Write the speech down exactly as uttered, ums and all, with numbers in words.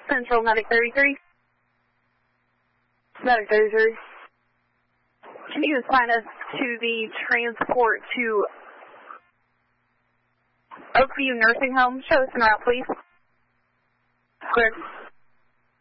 Central Medic thirty-three. Medic thirty-three. Can you assign us to the transport to Oakview Nursing Home? Show us en route, please. Clear.